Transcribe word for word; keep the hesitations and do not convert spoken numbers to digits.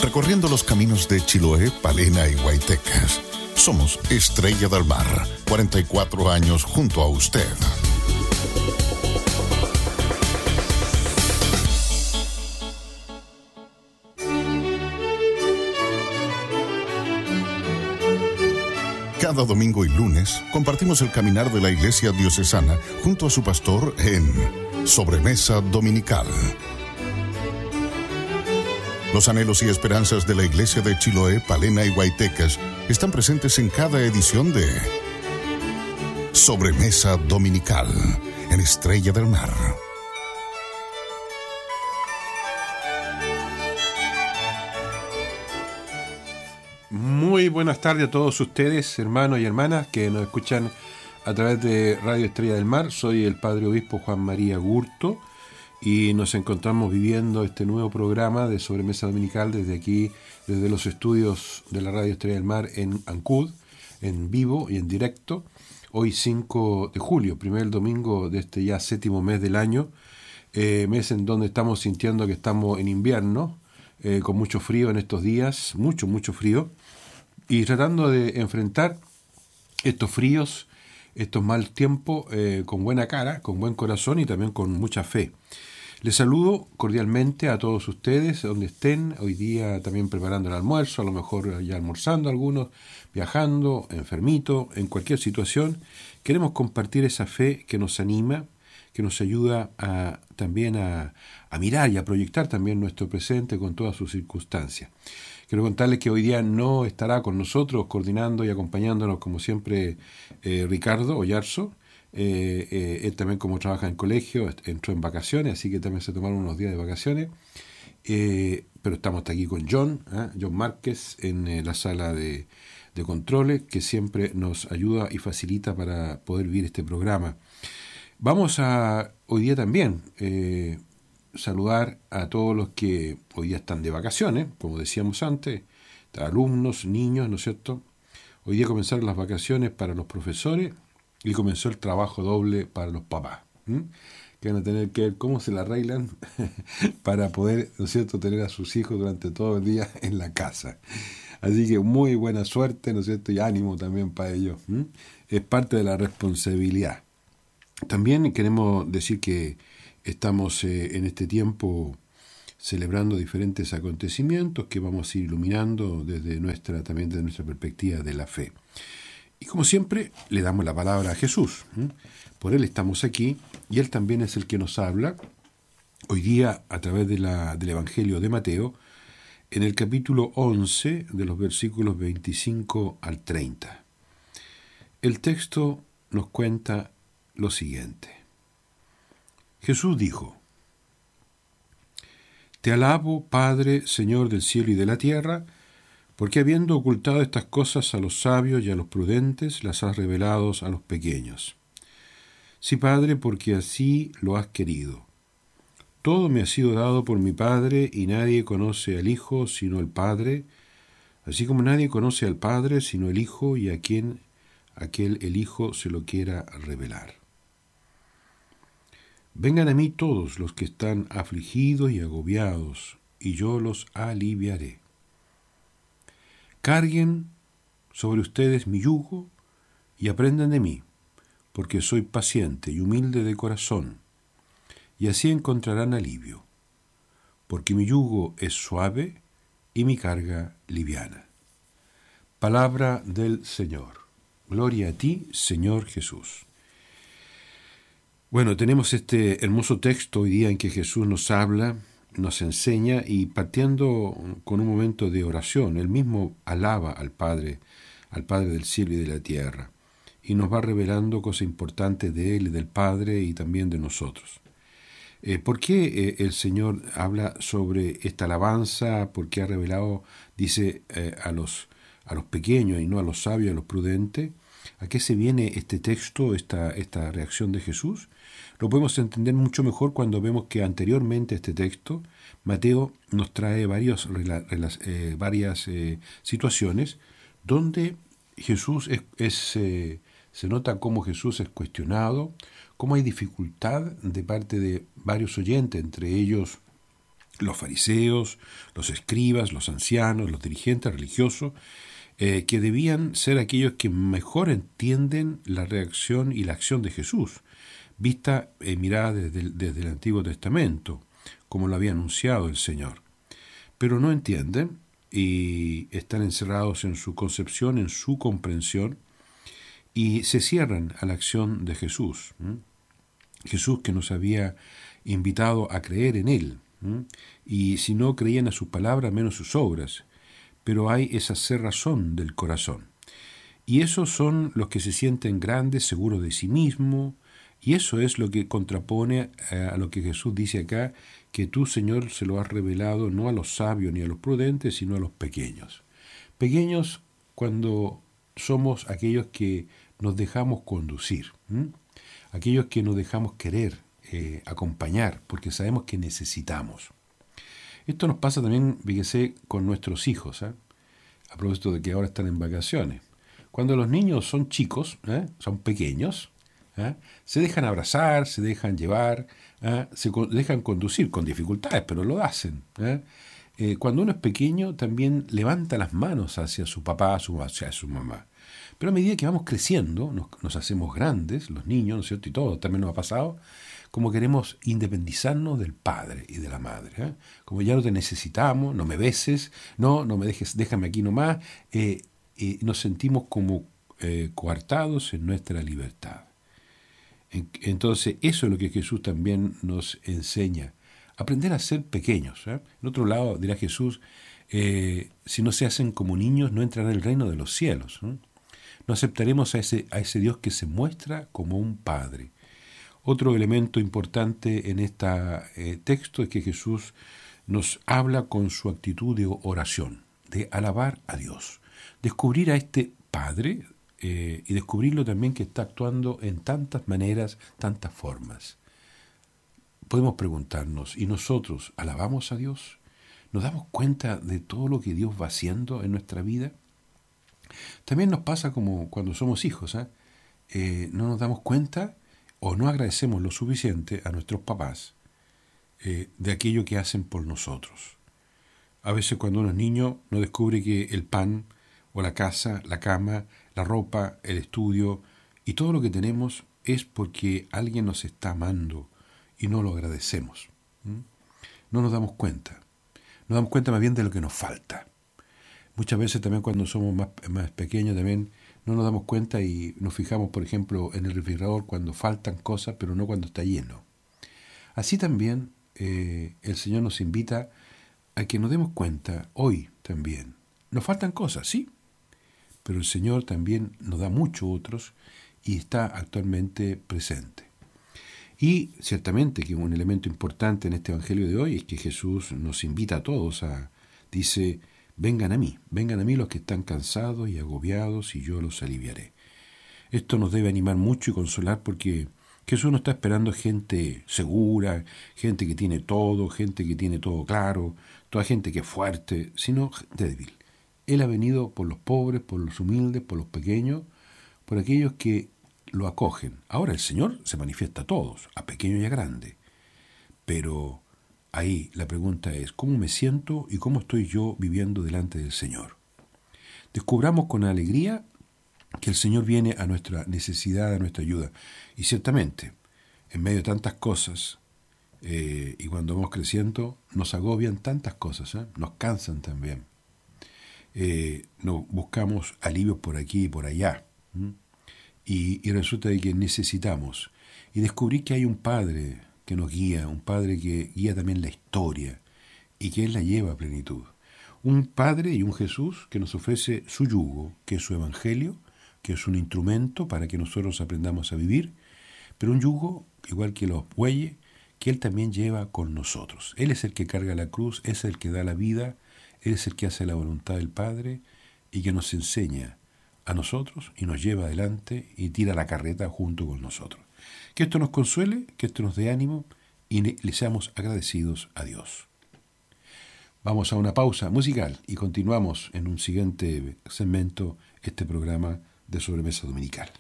recorriendo los caminos de Chiloé, Palena y Guaytecas. Somos Estrella del Mar, cuarenta y cuatro años junto a usted. Cada domingo y lunes compartimos el caminar de la Iglesia Diocesana junto a su pastor en Sobremesa Dominical. Los anhelos y esperanzas de la Iglesia de Chiloé, Palena y Guaytecas están presentes en cada edición de Sobremesa Dominical en Estrella del Mar. Muy buenas tardes a todos ustedes, hermanos y hermanas que nos escuchan a través de Radio Estrella del Mar. Soy el Padre Obispo Juan María Gurto y nos encontramos viviendo este nuevo programa de Sobremesa Dominical desde aquí, desde los estudios de la Radio Estrella del Mar en Ancud, en vivo y en directo. Hoy cinco de julio, primer domingo de este ya séptimo mes del año, eh, mes en donde estamos sintiendo que estamos en invierno, eh, con mucho frío en estos días, mucho, mucho frío, y tratando de enfrentar estos fríos, estos mal tiempos, eh, con buena cara, con buen corazón y también con mucha fe. Les saludo cordialmente a todos ustedes, donde estén, hoy día también preparando el almuerzo, a lo mejor ya almorzando algunos, viajando, enfermito, en cualquier situación. Queremos compartir esa fe que nos anima, que nos ayuda a, también a, a mirar y a proyectar también nuestro presente con todas sus circunstancias. Quiero contarles que hoy día no estará con nosotros coordinando y acompañándonos como siempre eh, Ricardo Oyarzo. Eh, eh, él también, como trabaja en colegio, entró en vacaciones, así que también se tomaron unos días de vacaciones. Eh, pero estamos aquí con John, ¿eh? John Márquez en eh, la sala de, de controles, que siempre nos ayuda y facilita para poder vivir este programa. Vamos a hoy día también eh, saludar a todos los que hoy día están de vacaciones, como decíamos antes, alumnos, niños, ¿no es cierto? Hoy día comenzaron las vacaciones para los profesores y comenzó el trabajo doble para los papás, ¿m? que van a tener que ver cómo se la arreglan para poder, ¿no es cierto?, tener a sus hijos durante todo el día en la casa. Así que muy buena suerte, ¿no es cierto?, y ánimo también para ellos. ¿m? Es parte de la responsabilidad. También queremos decir que estamos eh, en este tiempo celebrando diferentes acontecimientos que vamos a ir iluminando desde nuestra, también desde nuestra perspectiva de la fe. Y como siempre, le damos la palabra a Jesús. Por Él estamos aquí y Él también es el que nos habla hoy día a través de la, del Evangelio de Mateo, en el capítulo once, de los versículos veinticinco al treinta. El texto nos cuenta lo siguiente. Jesús dijo: Te alabo, Padre, Señor del cielo y de la tierra, porque habiendo ocultado estas cosas a los sabios y a los prudentes, las has revelado a los pequeños. Sí, Padre, porque así lo has querido. Todo me ha sido dado por mi Padre, y nadie conoce al Hijo sino el Padre, así como nadie conoce al Padre sino el Hijo, y a quien aquel el Hijo se lo quiera revelar. Vengan a mí todos los que están afligidos y agobiados, y yo los aliviaré. Carguen sobre ustedes mi yugo y aprendan de mí, porque soy paciente y humilde de corazón, y así encontrarán alivio, porque mi yugo es suave y mi carga liviana. Palabra del Señor. Gloria a ti, Señor Jesús. Bueno, tenemos este hermoso texto hoy día en que Jesús nos habla, nos enseña, y partiendo con un momento de oración, Él mismo alaba al Padre, al Padre del cielo y de la tierra, y nos va revelando cosas importantes de Él y del Padre y también de nosotros. Eh, ¿Por qué eh, el Señor habla sobre esta alabanza? ¿Por qué ha revelado, dice, eh, a los, a los pequeños y no a los sabios, a los prudentes? ¿A qué se viene este texto, esta, esta reacción de Jesús? Lo podemos entender mucho mejor cuando vemos que anteriormente a este texto, Mateo nos trae varios, eh, varias eh, situaciones donde Jesús es, es eh, se nota cómo Jesús es cuestionado, cómo hay dificultad de parte de varios oyentes, entre ellos los fariseos, los escribas, los ancianos, los dirigentes religiosos, eh, que debían ser aquellos que mejor entienden la reacción y la acción de Jesús, vista eh, mirada desde, desde el Antiguo Testamento, como lo había anunciado el Señor. Pero no entienden y están encerrados en su concepción, en su comprensión, y se cierran a la acción de Jesús. ¿Mm? Jesús que nos había invitado a creer en Él. ¿Mm? Y si no creían a sus palabras, menos sus obras. Pero hay esa cerrazón del corazón. Y esos son los que se sienten grandes, seguros de sí mismos, y eso es lo que contrapone a lo que Jesús dice acá, que tú, Señor, se lo has revelado no a los sabios ni a los prudentes, sino a los pequeños. Pequeños cuando somos aquellos que nos dejamos conducir, ¿m? aquellos que nos dejamos querer, eh, acompañar, porque sabemos que necesitamos. Esto nos pasa también, fíjese, con nuestros hijos, ¿eh? a propósito de que ahora están en vacaciones. Cuando los niños son chicos, ¿eh? son pequeños, ¿eh? se dejan abrazar, se dejan llevar, ¿eh? se con, dejan conducir con dificultades, pero lo hacen. ¿eh? Eh, cuando uno es pequeño también levanta las manos hacia su papá, hacia su mamá. Pero a medida que vamos creciendo, nos, nos hacemos grandes, los niños, ¿no es cierto? Y todo también nos ha pasado, como queremos independizarnos del padre y de la madre. ¿eh? Como ya no te necesitamos, no me beses, no, no me dejes, déjame aquí nomás. Eh, eh, nos sentimos como eh, coartados en nuestra libertad. En, entonces, eso es lo que Jesús también nos enseña. Aprender a ser pequeños. ¿eh? En otro lado, dirá Jesús, eh, si no se hacen como niños, no entrarán en el reino de los cielos. ¿eh? No aceptaremos a ese, a ese Dios que se muestra como un Padre. Otro elemento importante en este eh, texto es que Jesús nos habla con su actitud de oración, de alabar a Dios, descubrir a este Padre eh, y descubrirlo también que está actuando en tantas maneras, tantas formas. Podemos preguntarnos, ¿y nosotros alabamos a Dios? ¿Nos damos cuenta de todo lo que Dios va haciendo en nuestra vida? También nos pasa como cuando somos hijos, ¿eh? Eh, no nos damos cuenta o no agradecemos lo suficiente a nuestros papás eh, de aquello que hacen por nosotros. A veces cuando uno es niño no descubre que el pan o la casa, la cama, la ropa, el estudio y todo lo que tenemos es porque alguien nos está amando y no lo agradecemos. ¿Mm? No nos damos cuenta. Nos damos cuenta más bien de lo que nos falta. Muchas veces también cuando somos más, más pequeños también no nos damos cuenta y nos fijamos, por ejemplo, en el refrigerador cuando faltan cosas, pero no cuando está lleno. Así también eh, el Señor nos invita a que nos demos cuenta hoy también. Nos faltan cosas, sí, pero el Señor también nos da muchos otros y está actualmente presente. Y ciertamente que un elemento importante en este Evangelio de hoy es que Jesús nos invita a todos a, dice, vengan a mí, vengan a mí los que están cansados y agobiados y yo los aliviaré. Esto nos debe animar mucho y consolar porque Jesús no está esperando gente segura, gente que tiene todo, gente que tiene todo claro, toda gente que es fuerte, sino débil. Él ha venido por los pobres, por los humildes, por los pequeños, por aquellos que lo acogen. Ahora el Señor se manifiesta a todos, a pequeños y a grandes. Pero ahí la pregunta es, ¿cómo me siento y cómo estoy yo viviendo delante del Señor? Descubramos con alegría que el Señor viene a nuestra necesidad, a nuestra ayuda. Y ciertamente, en medio de tantas cosas, eh, y cuando vamos creciendo, nos agobian tantas cosas, ¿eh? nos cansan también. Eh, nos buscamos alivios por aquí y por allá. ¿Mm? Y, y resulta de que necesitamos. Y descubrí que hay un Padre que nos guía, un Padre que guía también la historia y que Él la lleva a plenitud. Un Padre y un Jesús que nos ofrece su yugo, que es su Evangelio, que es un instrumento para que nosotros aprendamos a vivir, pero un yugo, igual que los bueyes, que Él también lleva con nosotros. Él es el que carga la cruz, es el que da la vida, Él es el que hace la voluntad del Padre y que nos enseña a nosotros y nos lleva adelante y tira la carreta junto con nosotros. Que esto nos consuele, que esto nos dé ánimo y le seamos agradecidos a Dios. Vamos a una pausa musical y continuamos en un siguiente segmento este programa de Sobremesa Dominical.